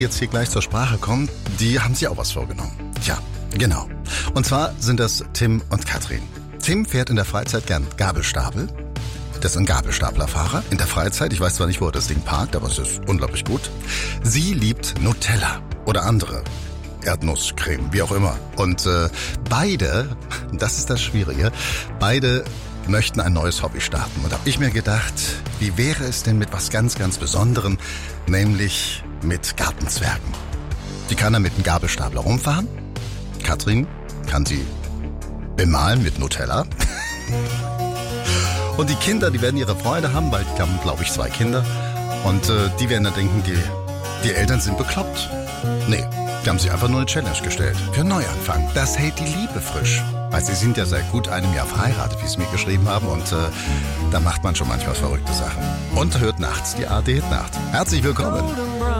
jetzt hier gleich zur Sprache kommen, die haben sich auch was vorgenommen. Tja, genau. Und zwar sind das Tim und Katrin. Tim fährt in der Freizeit gern Gabelstapel. Das ist ein Gabelstaplerfahrer in der Freizeit. Ich weiß zwar nicht, wo er das Ding parkt, aber es ist unglaublich gut. Sie liebt Nutella oder andere Erdnusscreme, wie auch immer. Und beide, das ist das Schwierige, beide möchten ein neues Hobby starten. Und da habe ich mir gedacht, wie wäre es denn mit was ganz, ganz Besonderem, nämlich mit Gartenzwergen. Die kann er mit einem Gabelstapler rumfahren. Katrin kann sie bemalen mit Nutella. Und die Kinder, die werden ihre Freude haben, weil die haben, glaube ich, 2 Kinder. Und die werden dann denken, die Eltern sind bekloppt. Nee, die haben sich einfach nur eine Challenge gestellt. Für einen Neuanfang. Das hält die Liebe frisch. Weil sie sind ja seit gut einem Jahr verheiratet, wie sie mir geschrieben haben. Und da macht man schon manchmal verrückte Sachen. Und hört nachts die ARD Hit Nacht. Herzlich willkommen.